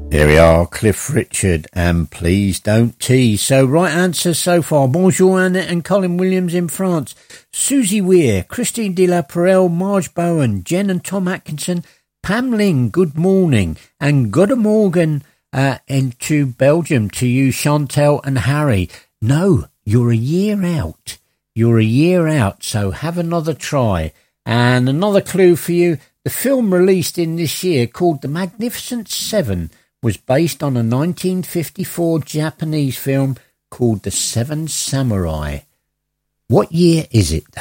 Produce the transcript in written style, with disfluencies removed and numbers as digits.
Here we are, Cliff Richard, and Please Don't Tease. So, right answer so far. Bonjour, Annette and Colin Williams in France. Susie Weir, Christine de la Perelle, Marge Bowen, Jen and Tom Atkinson, Pam Ling, good morning, and good morgen into Belgium to you, Chantel and Harry. No, you're a year out. You're a year out, so have another try. And another clue for you, the film released in this year called The Magnificent Seven was based on a 1954 Japanese film called The Seven Samurai. What year is it?